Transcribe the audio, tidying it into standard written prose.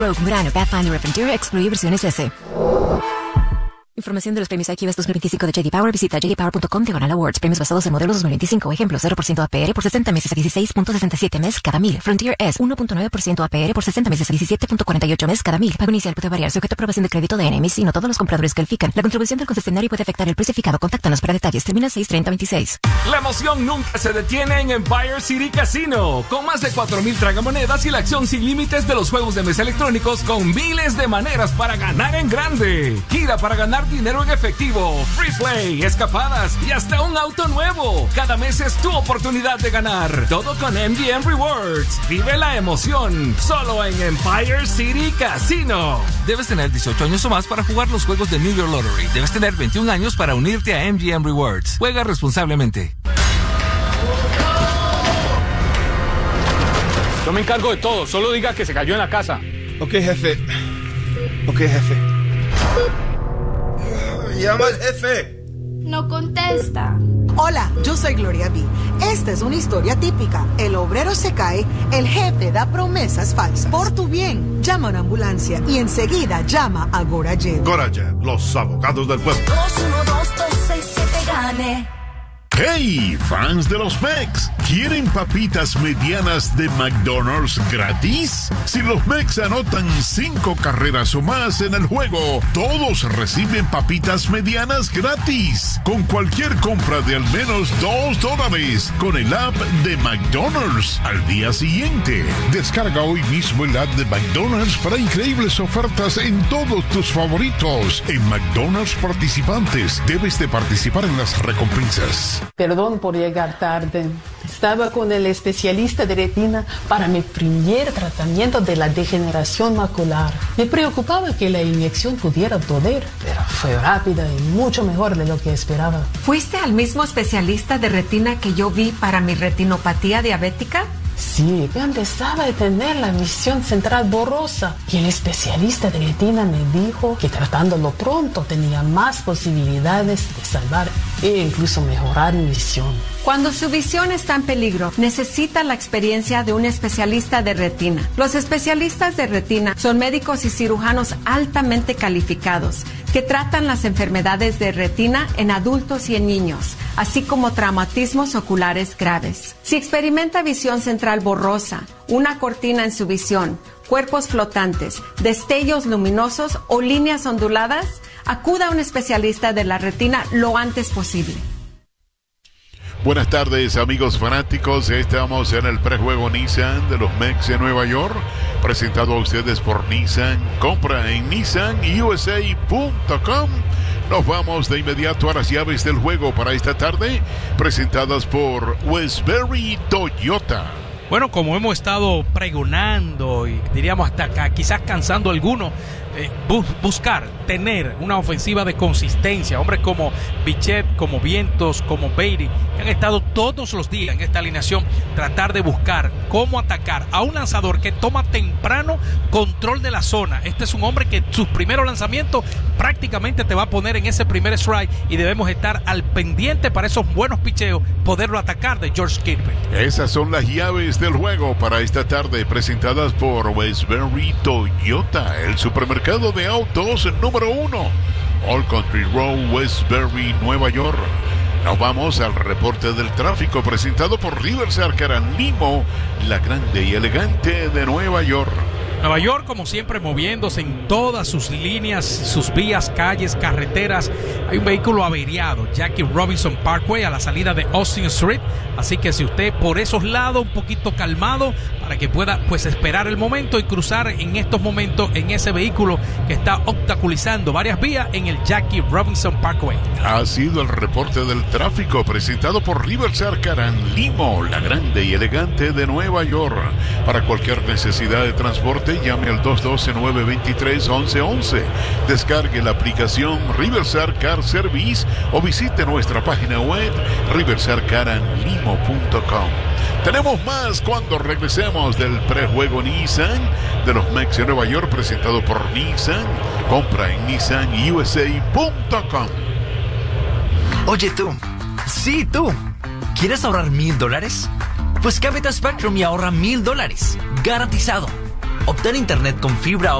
Rogue, Murano, Pathfinder, Frontier, excluye versiones S. Información de los premios IQ 2025 de J.D. Power. Visita jdpower.com/awards. Premios basados en modelos 2025. Ejemplo, 0% APR por 60 meses a 16.67 mes cada 1000. Frontier S, 1.9% APR por 60 meses a 17.48 mes cada 1000. Pago inicial puede variar sujeto a aprobación de crédito de NMS y no todos los compradores califican. La contribución del concesionario puede afectar el precio fijado. Contáctanos para detalles. Termina 6/30/26. La emoción nunca se detiene en Empire City Casino. Con más de 4,000 tragamonedas y la acción sin límites de los juegos de mesa electrónicos con miles de maneras para ganar en grande. Gira para ganar dinero en efectivo, free play, escapadas y hasta un auto nuevo. Cada mes es tu oportunidad de ganar. Todo con MGM Rewards. Vive la emoción. Solo en Empire City Casino. Debes tener 18 años o más para jugar los juegos de New York Lottery. Debes tener 21 años para unirte a MGM Rewards. Juega responsablemente. Yo me encargo de todo. Solo diga que se cayó en la casa. Ok, jefe. Llama al jefe. No contesta. Hola, yo soy Gloria B. Esta es una historia típica. El obrero se cae, el jefe da promesas falsas. Por tu bien, llama a una ambulancia y enseguida llama a Gorajet. Gorajet, los abogados del pueblo. 212-267 gane. ¡Hey, fans de los Mex! ¿Quieren papitas medianas de McDonald's gratis? Si los Mex anotan 5 carreras o más en el juego, todos reciben papitas medianas gratis. Con cualquier compra de al menos $2 con el app de McDonald's al día siguiente. Descarga hoy mismo el app de McDonald's para increíbles ofertas en todos tus favoritos. En McDonald's participantes, debes de participar en las recompensas. Perdón por llegar tarde. Estaba con el especialista de retina para mi primer tratamiento de la degeneración macular. Me preocupaba que la inyección pudiera doler, pero fue rápida y mucho mejor de lo que esperaba. ¿Fuiste al mismo especialista de retina que yo vi para mi retinopatía diabética? Sí, empezaba a tener la visión central borrosa y el especialista de retina me dijo que tratándolo pronto tenía más posibilidades de salvar e incluso mejorar mi visión. Cuando su visión está en peligro, necesita la experiencia de un especialista de retina. Los especialistas de retina son médicos y cirujanos altamente calificados que tratan las enfermedades de retina en adultos y en niños, así como traumatismos oculares graves. Si experimenta visión central borrosa, una cortina en su visión, cuerpos flotantes, destellos luminosos o líneas onduladas, acuda a un especialista de la retina lo antes posible. Buenas tardes, amigos fanáticos. Estamos en el prejuego Nissan de los Mex de Nueva York, presentado a ustedes por Nissan. Compra en nissanusa.com. Nos vamos de inmediato a las llaves del juego para esta tarde, presentadas por Westbury Toyota. Bueno, como hemos estado pregonando y diríamos hasta quizás cansando a algunos, buscar, tener una ofensiva de consistencia. Hombres como Bichette, como Vientos, como Beatty, que han estado todos los días en esta alineación, tratar de buscar cómo atacar a un lanzador que toma temprano control de la zona. Este es un hombre que sus primeros lanzamientos prácticamente te va a poner en ese primer strike y debemos estar al pendiente para esos buenos picheos, poderlo atacar de George Kirby. Esas son las llaves del juego para esta tarde, presentadas por Westbury Toyota, el supermercado de autos número 1, All Country Road, Westbury, Nueva York. Nos vamos al reporte del tráfico presentado por Riverside Caran Limo, la grande y elegante de Nueva York. Nueva York, como siempre, moviéndose en todas sus líneas, sus vías, calles, carreteras. Hay un vehículo averiado, Jackie Robinson Parkway, a la salida de Austin Street. Así que si usted por esos lados, un poquito calmado, para que pueda pues esperar el momento y cruzar en estos momentos en ese vehículo que está obstaculizando varias vías en el Jackie Robinson Parkway. Ha sido el reporte del tráfico presentado por Riverside Caran Limo, la grande y elegante de Nueva York. Para cualquier necesidad de transporte, llame al 212-923-1111. Descargue la aplicación Riverside Car Service o visite nuestra página web riversidecaranlimo.com. Tenemos más cuando regresemos del prejuego Nissan de los Mex de Nueva York, presentado por Nissan. Compra en nissanusa.com. Oye tú, sí tú, ¿quieres ahorrar $1,000? Pues cámbiate a Spectrum y ahorra $1,000, garantizado. Obtén internet con fibra